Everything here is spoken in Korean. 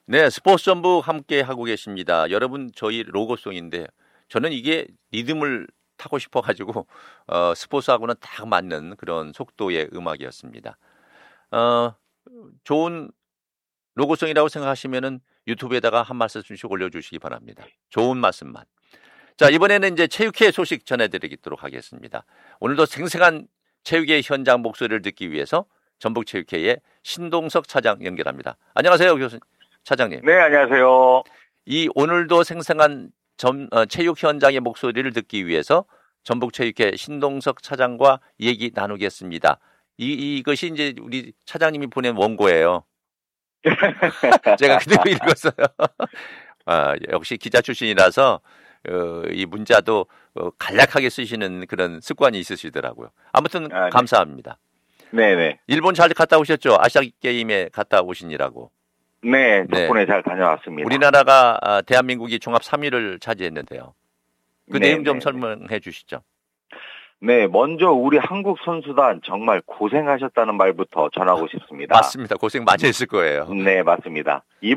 네, 스포츠 전북 함께 하고 계십니다. 여러분, 저희 로고송인데 저는 이게 리듬을 타고 싶어가지고 스포츠하고는 딱 맞는 그런 속도의 음악이었습니다. 어, 좋은 로고송이라고 생각하시면은 유튜브에다가 한 말씀씩 올려주시기 바랍니다. 좋은 말씀만. 자, 이번에는 이제 체육회 소식 전해드리도록 하겠습니다. 오늘도 생생한 체육회 현장 목소리를 듣기 위해서 전북체육회의 신동석 차장 연결합니다. 안녕하세요, 차장님. 네, 안녕하세요. 이 오늘도 생생한 체육 현장의 목소리를 듣기 위해서 전북체육회 신동석 차장과 얘기 나누겠습니다. 이것이 이제 우리 차장님이 보낸 원고예요. 제가 그대로 읽었어요. 역시 기자 출신이라서 이 문자도 간략하게 쓰시는 그런 습관이 있으시더라고요. 아무튼 네. 감사합니다. 네네. 일본 잘 갔다 오셨죠? 아시아게임에 갔다 오시니라고. 네, 덕분에 잘 다녀왔습니다. 우리나라가 대한민국이 종합 3위를 차지했는데요. 그 네, 내용 좀 네, 설명해 주시죠. 네, 먼저 우리 한국 선수단 정말 고생하셨다는 말부터 전하고 싶습니다. 맞습니다. 고생 많이 했을 거예요. 네, 맞습니다.